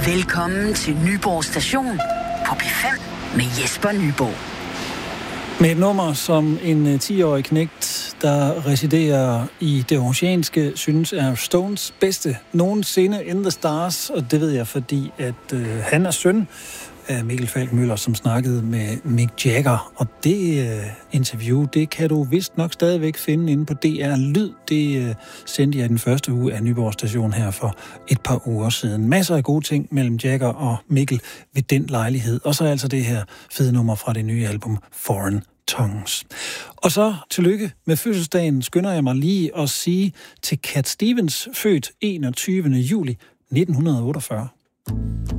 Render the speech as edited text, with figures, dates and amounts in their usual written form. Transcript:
Velkommen til Nyborg Station på P5 med Jesper Nyborg. Med et nummer, som en 10-årig knægt, der residerer i det oceanske, synes er Stones bedste nogensinde in the stars. Og det ved jeg, fordi at han er søn af Mikkel Falk-Møller, som snakkede med Mick Jagger. Og det interview, det kan du vist nok stadigvæk finde inde på DR Lyd. Det sendte jeg den første uge af Nyborg Station her for et par uger siden. Masser af gode ting mellem Jagger og Mikkel ved den lejlighed. Og så altså det her fede nummer fra det nye album Foreign Tongues. Og så tillykke med fødselsdagen, skynder jeg mig lige at sige til Cat Stevens, født 21. juli 1948.